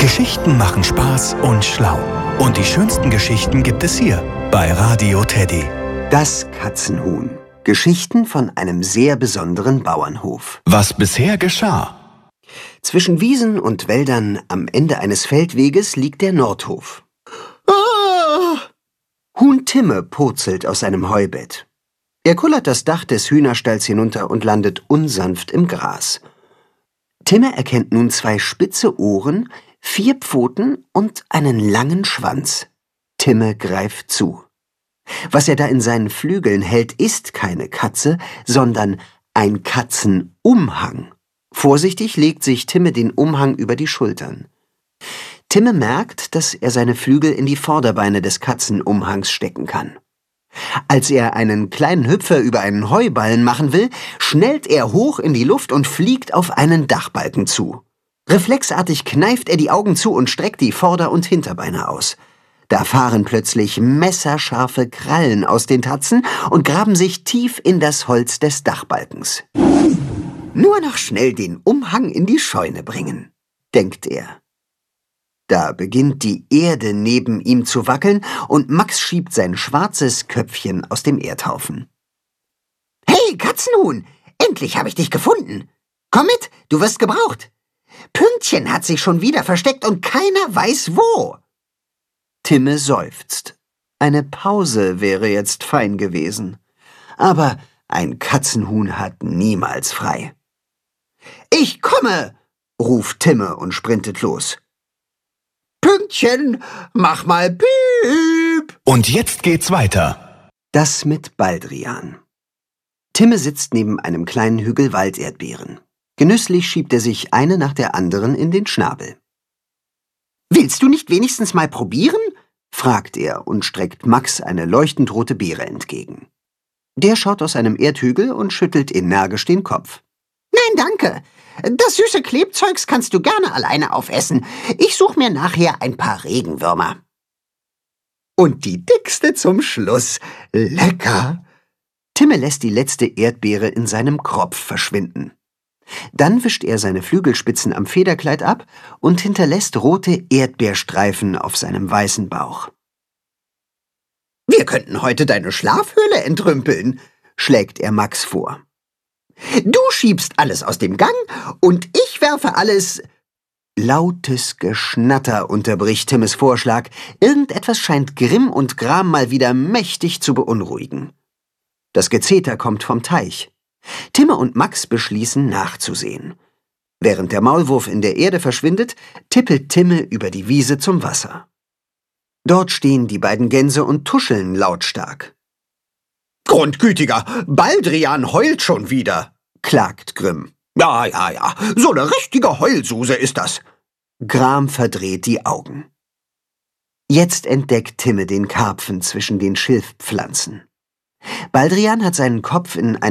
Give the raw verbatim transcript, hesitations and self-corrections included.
Geschichten machen Spaß und schlau. Und die schönsten Geschichten gibt es hier bei Radio Teddy. Das Katzenhuhn. Geschichten von einem sehr besonderen Bauernhof. Was bisher geschah. Zwischen Wiesen und Wäldern am Ende eines Feldweges liegt der Nordhof. Ah! Huhn Timme purzelt aus seinem Heubett. Er kullert das Dach des Hühnerstalls hinunter und landet unsanft im Gras. Timme erkennt nun zwei spitze Ohren, vier Pfoten und einen langen Schwanz. Timme greift zu. Was er da in seinen Flügeln hält, ist keine Katze, sondern ein Katzenumhang. Vorsichtig legt sich Timme den Umhang über die Schultern. Timme merkt, dass er seine Flügel in die Vorderbeine des Katzenumhangs stecken kann. Als er einen kleinen Hüpfer über einen Heuballen machen will, schnellt er hoch in die Luft und fliegt auf einen Dachbalken zu. Reflexartig kneift er die Augen zu und streckt die Vorder- und Hinterbeine aus. Da fahren plötzlich messerscharfe Krallen aus den Tatzen und graben sich tief in das Holz des Dachbalkens. Nur noch schnell den Umhang in die Scheune bringen, denkt er. Da beginnt die Erde neben ihm zu wackeln und Max schiebt sein schwarzes Köpfchen aus dem Erdhaufen. »Hey, Katzenhuhn, endlich habe ich dich gefunden. Komm mit, du wirst gebraucht. Pünktchen hat sich schon wieder versteckt und keiner weiß wo.« Timme seufzt. Eine Pause wäre jetzt fein gewesen. Aber ein Katzenhuhn hat niemals frei. »Ich komme«, ruft Timme und sprintet los. »Pünktchen, mach mal Piep!« Und jetzt geht's weiter. Das mit Baldrian. Timme sitzt neben einem kleinen Hügel Walderdbeeren. Genüsslich schiebt er sich eine nach der anderen in den Schnabel. »Willst du nicht wenigstens mal probieren?« fragt er und streckt Max eine leuchtend rote Beere entgegen. Der schaut aus einem Erdhügel und schüttelt energisch den Kopf. »Nein, danke. Das süße Klebzeugs kannst du gerne alleine aufessen. Ich suche mir nachher ein paar Regenwürmer.« Und die dickste zum Schluss. Lecker! Timme lässt die letzte Erdbeere in seinem Kropf verschwinden. Dann wischt er seine Flügelspitzen am Federkleid ab und hinterlässt rote Erdbeerstreifen auf seinem weißen Bauch. »Wir könnten heute deine Schlafhöhle entrümpeln«, schlägt er Max vor. »Du schiebst alles aus dem Gang und ich werfe alles...« Lautes Geschnatter unterbricht Timmes Vorschlag. Irgendetwas scheint Grimm und Gram mal wieder mächtig zu beunruhigen. Das Gezeter kommt vom Teich. Timme und Max beschließen, nachzusehen. Während der Maulwurf in der Erde verschwindet, tippelt Timme über die Wiese zum Wasser. Dort stehen die beiden Gänse und tuscheln lautstark. »Grundgütiger, Baldrian heult schon wieder«, klagt Grimm. »Ja, ja, ja, so eine richtige Heulsuse ist das.« Gram verdreht die Augen. Jetzt entdeckt Timme den Karpfen zwischen den Schilfpflanzen. Baldrian hat seinen Kopf in